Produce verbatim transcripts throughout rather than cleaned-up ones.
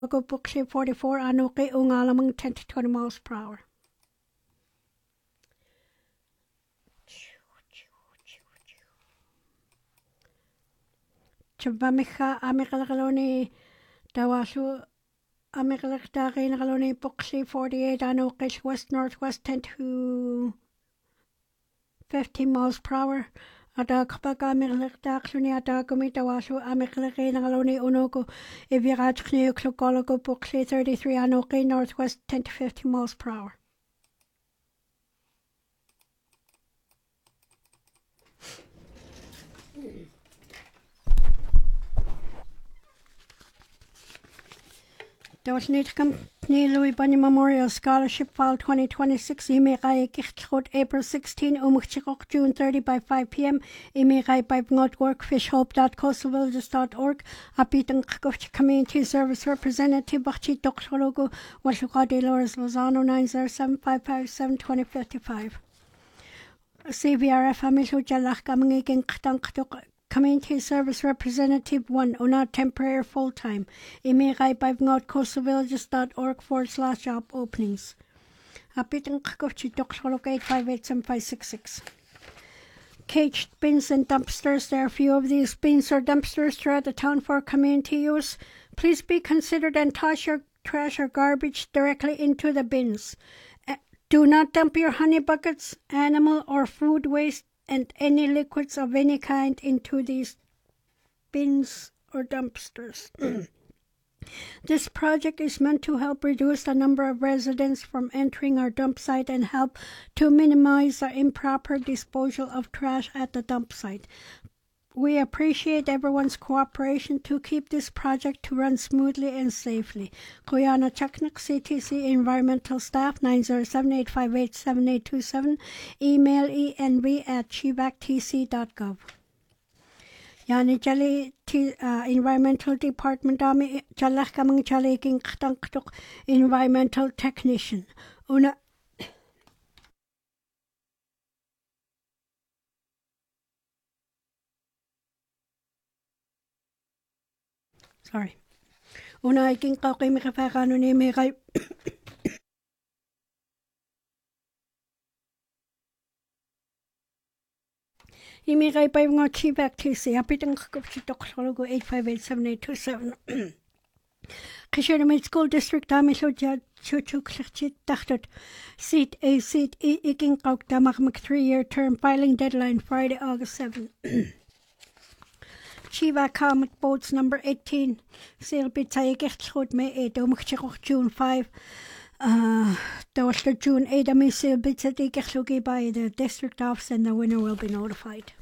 Go book forty-four Anoke Ungalamang ten to twenty miles per hour. Chabamicha Amikaloni Dawasu Amikalaki Nagaloni book forty-eight Anoke west northwest ten to fifteen miles per hour. Adakbaga Mirlakdakuni Adagumi Dawasu Amikalaki Nagaloni Unogo Ivirajkni Klokologo book thirty-three Anoke northwest ten to fifteen miles per hour. There was need company Louis Bunny Memorial Scholarship File twenty twenty-six Imirai Gichtchot April sixteenth Umuchikok June thirtieth by five p m Imirai by Work fishhope dot coastal villages dot org Apitan Kofchi Community Service Representative Bachi Doktologo Washukade Loris Lozano nine zero seven five five seven two zero five five C V R F Amisho Jalach Gaming Ktank Community Service Representative one, Una temporary full-time. Imirai by coastal villages dot org forward slash job openings. Apitan Kakovchi Doksolok eight five eight seven five six six. Caged bins and dumpsters. There are a few of these bins or dumpsters throughout the town for community use. Please be considered and toss your trash or garbage directly into the bins. Uh, do not dump your honey buckets, animal or food waste, and any liquids of any kind into these bins or dumpsters. This project is meant to help reduce the number of residents from entering our dump site and help to minimize the improper disposal of trash at the dump site. We appreciate everyone's cooperation to keep this project to run smoothly and safely. Kuyana Chaknak C T C Environmental Staff nine zero seven eight five eight seven eight two seven. Email env at chivactc dot gov. Yani Jali uh, Environmental Department Ami Jalach Kamang Jali King Ktanktuk Environmental Technician. Una Sorry. Una iking kauki mikafakano ni mikay Imikay pa yung mga chief activity. Apitang kakapsitok sologo eight five eight seven eight two seven. Kasi naman school district dami so dyan chuchuk sakchit taktot seat A seat iking kauk damak mag three-year term filing deadline Friday August seventh. Chiva Comic Boats number eighteen. Sale bid tayo kichtchot May eighth. Umukchikok June fifth. Uh, that was the June eighth. I mean, sale bid tayo kichtchot by the district office and the winner will be notified.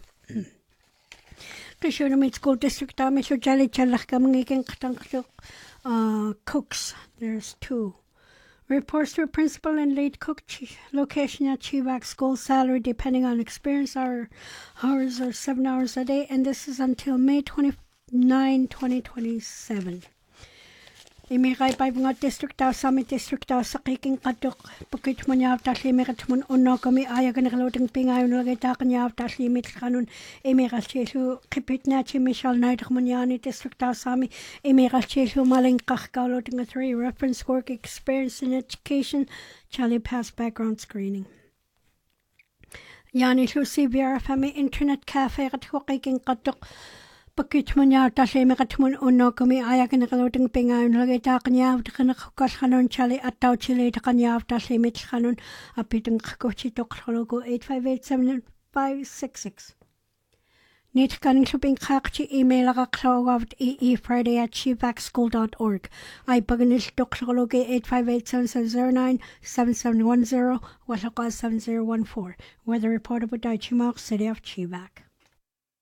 Kasi naman school district dami so jali chalak kamang iking katangkchok uh, cooks. There's two. Reports to principal and lead cook location at Chivac school salary depending on experience our hours are seven hours a day and this is until May twenty-ninth twenty twenty-seven. Imikay pa mga district daw sa mi district daw sa kiking katok pagkit mo niya after limit mo uno kami ayaw ka nakaloteng pingayon lagay ta kanya after limit kanun imikay chesu kipit na chi Michelle Knight mo niya ni district daw sa mi imikay chesu maling kakkaloteng three reference work experience in education Charlie pass background screening. Yani su C V R F mi internet cafe at kiking katok Pagkit mo niya tasay makatmun uno kami ayak na kaloteng pingayon lagay ta kanya after kanakakas kanon chali at tao chile ta kanya after limits kanon apitang kakochitok kalogo eight five eight seven five six six. Need kaning suping kakchi email akaklawavt ee Friday at chivac school dot org. Ay paganis doksologo eight five eight seven seven zero nine seven seven one zero wasaka seven zero one four. Weather report of Daichimak City of Chivac.